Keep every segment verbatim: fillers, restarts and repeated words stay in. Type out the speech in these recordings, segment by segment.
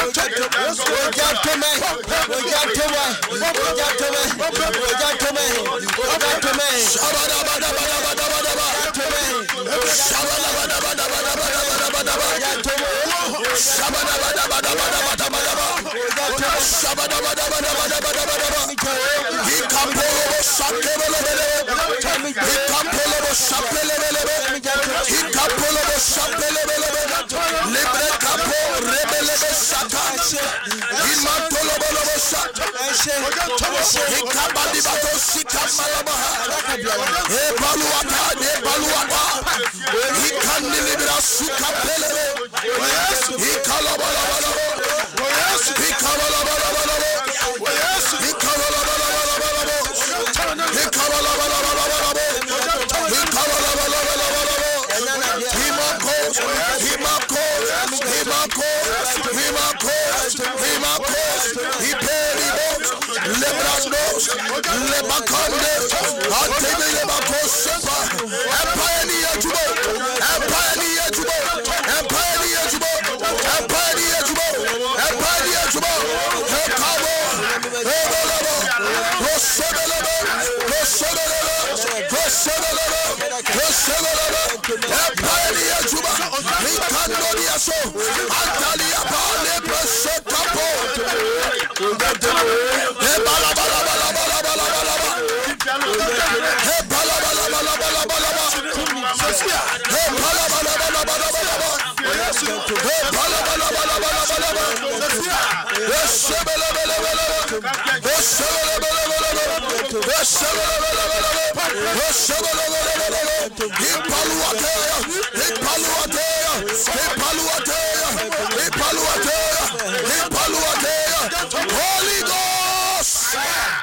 Holy Ghost.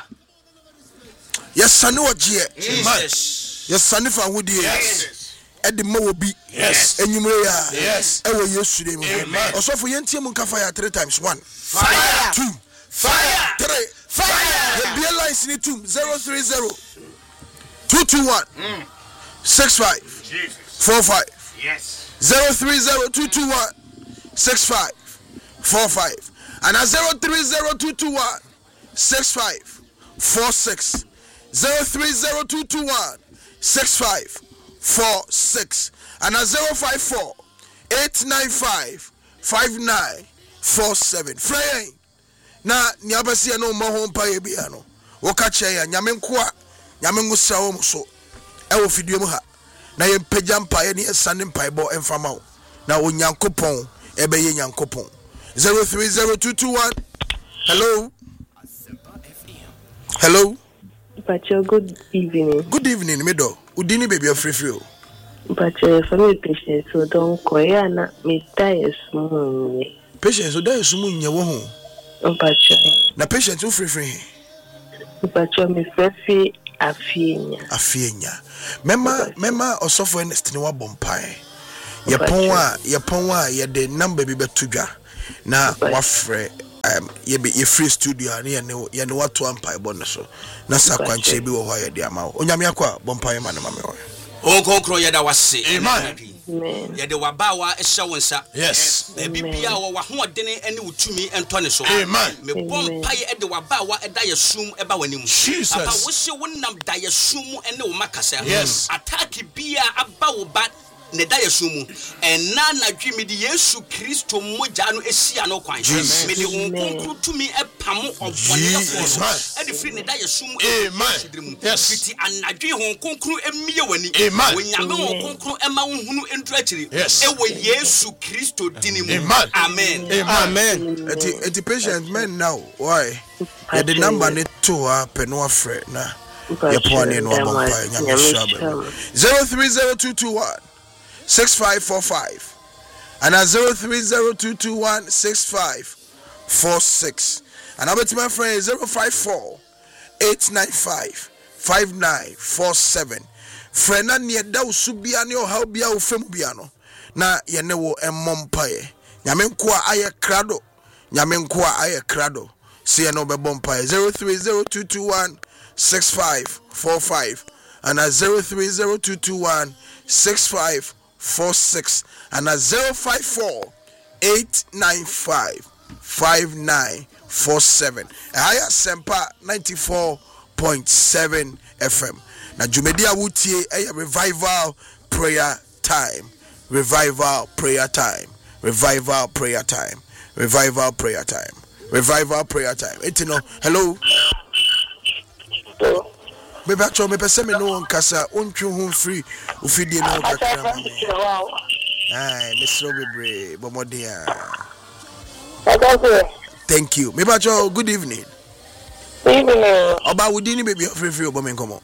Yes, I know Jesus. Yes, I know who he is. Edi mo obi. Yes. Enyumre ya. Yes. Ewo Yesu dem. Amen. Also for yentie mu fire three times. One. Fire. Two. Fire. Three. Fire. The beer lines in two zero three zero two two one six five four five. Yes. Zero three zero two two one six five four five and a zero three zero two two one six five four six. Zero three zero two two one six five four six and a zero five four eight nine five five nine four seven. Frey na nyabasi no mo ho mpa ye bia no wo ka che ya nyame nkoa nyame ngusa wo so e wo fidie mu ha na ye mpagya mpa ye ne esane mpa bo emfama wo na onyankopon e be ye nyankopon. Zero three zero two two one. Hello. Hello. Pacho, good evening. Good evening, Mido. Udini baby of free free. Pacho, for me patient, so don't koya na me die small. Patience, so die small in your home. Pacho. Na patient who free free. Pacho, me free afienya. Afienya. Mema, mema osofo enestini wa bompae. Ye ponwa, ye ponwa, ye de number bi betudwa. Na wafre um ye be ye free studio ani ye ne ye ne watu ampa bo no so na sakwanche bi wo ho ye de ama wo onyame akwa bompa ye ma ne mame wo o konkro ye da wase. Amen. Amen. Ye de wabawa ehye wonsa. Yes. Na bibia wo wa hoodene ene wutumi ento ne so. Amen. Me bompa ye de wabawa eda ye sum eba wanim. Jesus. Apa wo hye wonam da ye sum ene wo makasa. Yes. Attack bia aba wo ba ne da yesumu enna na dwi di Yesu Kristo moja no esia no kwan me de onkonkru tumi epam obone afo e de free ne da yesumu. Amen. Yes. Fiti anadwi onkonkru emiye wani onyame onkonkru ema wohunu entra chiri Yes. e wo Yesu Kristo dinimu. Amen. Amen. Amen. Eti eti patient men now why ye the number ne to a penwa frɛ na ye pone no bompa nyame shabe zero three zero two two one six five four five and a zero three zero two two one six five four six and I'm my friend zero five four eight nine five five nine four seven. Friend na near da usubia ne oha bia wo fam bia no na ye ne wo emmompae nyame nko a aye krado nyame nko a aye krado see no be bompae zero three zero two two one six five four five and a zero three zero two two one six five four six and a zero five four eight nine five five nine four seven. Higher Sempa ninety-four point seven F M. Na Jumedia Wutie a revival prayer time. Revival prayer time. Revival prayer time. Revival prayer time. Revival prayer time. Etino, hello. Hello. Maybe I told me person me no nkasa ontwe ho free ofidie no kakra. Ai, Mister Obebre, bomodia. Thank you. Maybe I told good evening. Good evening. Oba wudi ni baby free free obo me nkomo.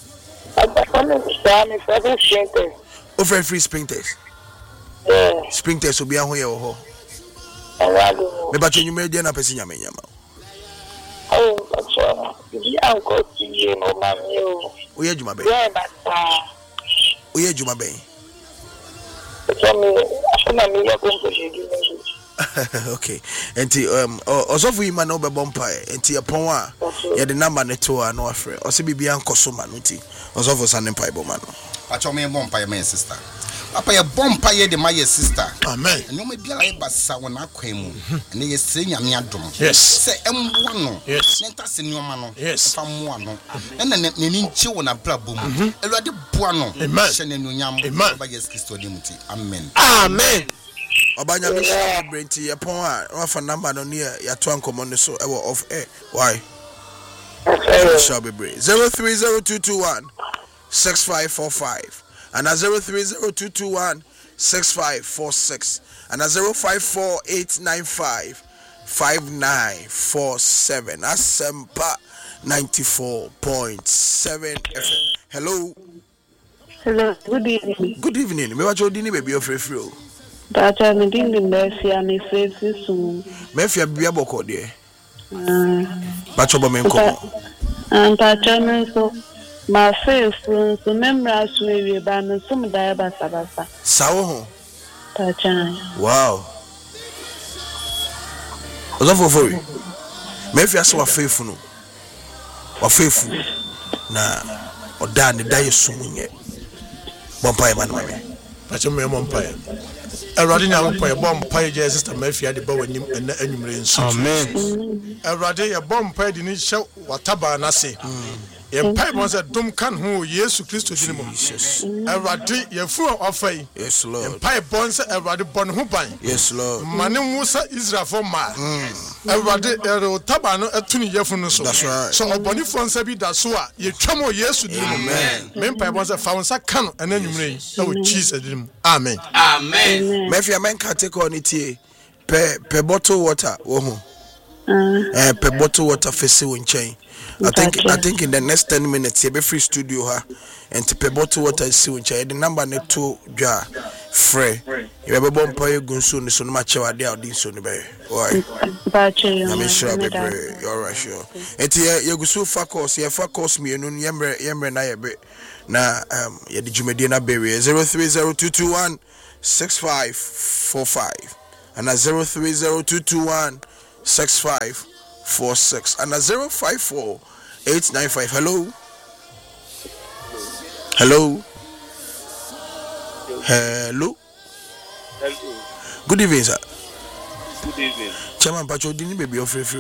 O free free sprinters. Yeah. Sprinters obi aho ye wo ho. Maybe I told you me dey na person nyama nyama. Oh, that's all. You are going to see you, Mama. Oye juma be. Yeah, but Oye juma be. tell me, I should not be going to see you. Okay. Enti um osofu yi ma no be bompa enti epon a ye de number ne to a no afre. Osi bibia nkoso ma no ti. Osofu san mpa ibo ma no. Acho me bompa my sister. Papa ye bompa ye de my sister. Amen. No me bia like basa wona kwan mu. Ne ye se nyame adom. Yes. Se embo no. Yes. Nenta se nyoma no. Yes. Fa mo no. Ena ne ni nchi wona brabo mu. Eluade boa no. Amen. Hye ne nunyam. Ba yes Kristo de muti. Amen. Amen. Obanya mi sha brenti epon a wa fa number no ne ya to ankomo ne so e wo off air. Why? Shall be brave. zero three zero two two one six five four five and a zero three zero two two one six five four six and a zero five four eight nine five five nine four seven. Asempa ninety-four point seven F M. Hello. Hello, good evening. Good evening. Me watch odini baby of free free. But I'm in the mercy and it's very soon. Mefia bia boko de. But you me nko. And Patrick so my face so memory so we ban some die basa basa. Sawo ho. Patrick. Wow. Ozofo for you. Mefia so wa faithful no. Wa faithful. Na oda ne da yesumunye. Bompa e man mame. Patrick me bompa e. Erade nyam po e bompa e je sister Mafia de ba wanim ena anwumre nso. Amen. Erade ye bompa de ni hye wataba na se. Ye pai mo se dum kan ho Yesu Kristo dini mo. Jesus. Erade ye fu ofai. Yes Lord. Ye pai bon se erade bon ho ban. Yes Lord. Mane Musa Israel for ma. Erade ero taba no etuni yefu no so. That's right. So oboni fo nsa bi da so a ye twamo Yesu dini mo. Amen. Me pai bon se fa nsa kan ena anwumre yi. Na wo Jesus dini mo. Amen. Amen. Mefia men ka take on it here. Pe pe bottle water wo ho. Eh pe bottle water fese wo nchen. I think I think in the next ten minutes you be free studio ha and to pe bottle water see wo nchen. The number ne to dwa free. You be bomb pa gunso ni so no ma chewa de audi so ni be. Why? Patrick. I'm sure be brave. You all right sure. Enti ye gusu focus ye focus me no yemre yemre na ye be na um ye di jumedi na be zero three zero two two one six five four five and a zero three zero two two one six five four six and a zero five four eight nine five. Hello. Hello. Hello. Hello. Good evening, sir. Good evening. Chairman Pacho didn't baby of free free.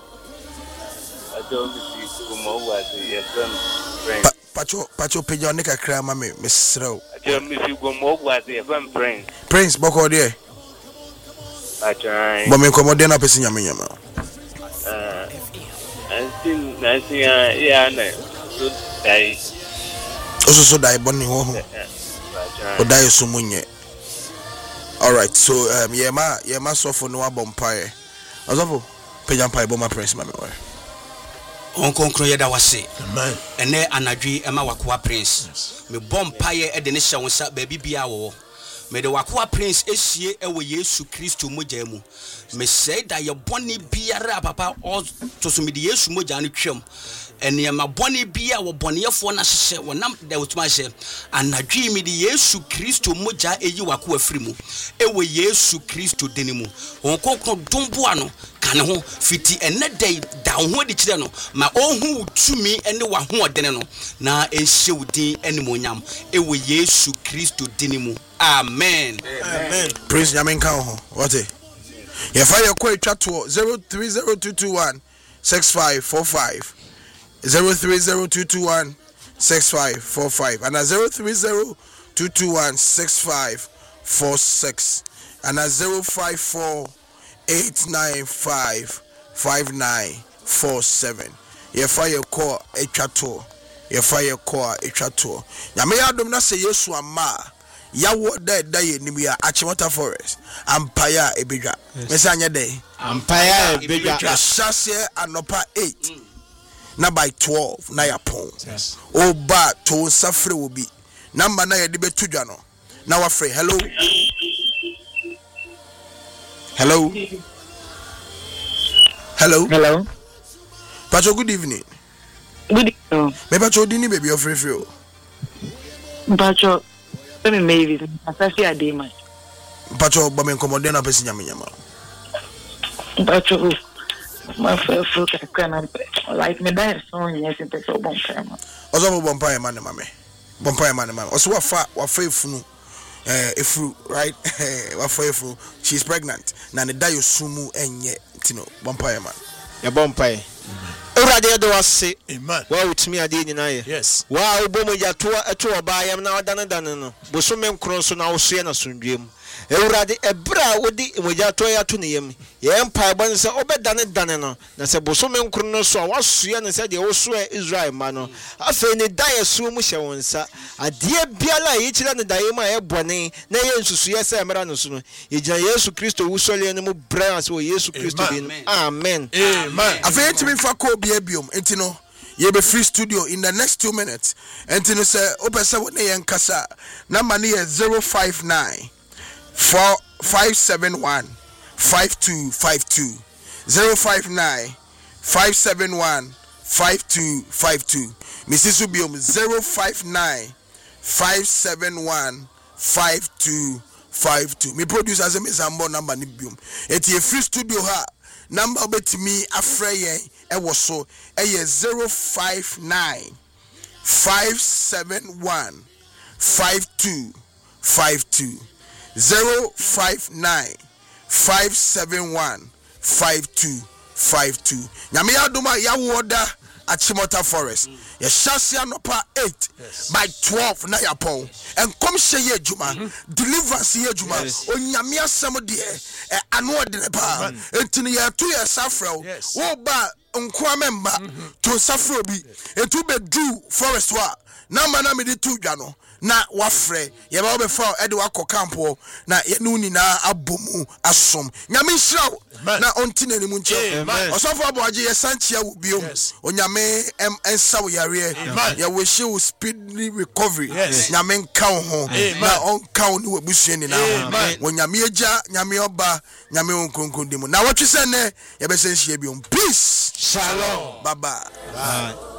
I don't see Kumo was your friend. Pacho Pacho Peja Nika Krama me Miss Row. I don't miss you Kumo was your friend. Prince Boko there. I try. But me commodena person yama. Uh, I think I think yeah, no. So die. Also so die bonny ho. O die so munye. All right, so um yema yema so for no abompae. Ozofo Peja Pai Boma Prince mame wa. Onkonkro yeda wase. Amen. Ene anadwi ema wakoa Prince. Me bompae e de ne hye wonsa ba bibia wo. Me de wakoa Prince esie ewo Yesu Kristo mogya mu. Me say da ye boni biara papa o to so me de Yesu mogya no twam. Ene ma boni bia wo boneyefo na hyehye wonam da wotuma hye. Anadwi me de Yesu Kristo mogya eyi wakoa firi mu. Ewo Yesu Kristo deni mu. Onkonkro domboa no kane ho fiti ene day da ho di kire no ma ohu utumi ene wa ho odene no na ehye wudin ene monyam ewo Yesu Kristo deni mu. Amen. Amen. Prince Yamen ka ho. What eh? If I acquire chat to zero three zero two two one six five four five zero three zero two two one six five four five and a zero three zero two two one six five four six and a zero five four eight nine five five nine four seven. If I call a chateau, if I call a chateau. Yamea Domna say yes, ma. Yawo dead day Nimia Achimota Forest. Ampire Ebija. Messanya day. Ampire Ebija. Shassia Anopa eight. Na by twelve. Na yapon. Yes. Oh, but to Safri will be. Number nine Dibe Tujano. Now we're free. Hello. Hello. Hello. Hello. Pacho, good evening. Good evening. Me Pacho dini baby of free free. Pacho, let me maybe. I say a day man. Pacho, but me come na pesi nyama nyama. Pacho, my first fruit I can like me die so yes in Pacho bonfire. Ozo bonfire man mama. Bonfire man mama. Oso wa fa wa fa efunu. Eh efru right? Wa fa efru. She's pregnant. Na ne da yosumu enye tino bonfire man. Ya bonfire. Urade do wase. Amen. Wa utimi ade nyina ye. Yes. Wa obomo ya to eto obaayam na wadane dane no. Bosome nkron so na woso ye na sondwem. Urade ebra wodi moja to ya to ne yam. Ye empire bon se obedane dane no. Na se bosome nkron no so waso ye ne se de woso Israel ma no. Afa ni da yesu mu hye wonsa. Ade biala ye kire ne da ye ma ye bone na ye nsusu ye se emra no so no. Eja Yesu Kristo wusole ne mu bra se o Yesu Kristo din. Amen. Amen. Afa yetimi fa ko bia biom entino ye be free studio in the next two minutes. Entino se opese woni ye nkasa number ne ye zero five nine four five seven one five two five two zero five nine five seven one five two five two. Missus Ubium zero five nine five seven one five two five two. Me producer as a mizambo number nibium. Eti a free studio ha number bet me afraye e was so a zero five nine five seven one five two five two zero five nine five seven one five two five two. Nyame adoma ya woda Achimota Forest. Mm. Ya shasia no pa eight yes. By twelve na yapon. And come sheye juma mm-hmm. Deliverance ye juma yes. Onyame asem de e ano de ne pa. Entini ya tu ya safra yes. Wo ba nkwa memba mm-hmm. To safra bi yes. Etu be do forest wa na mana me de tu dwa no na wafre ye ba be fa e de wakọ campo na ye nu ni na abomu asom nyame nhiraw na ontine ni mu nche osofo aboaje ye sanchia wo biom onyame ensaw yare ye we show speedy recovery nyame nka ho na onka wo ni wabusue ni na ho onyame eja nyame oba nyame onkonkon dimu na watwe se ne ye be senhia biom peace shalom bye bye.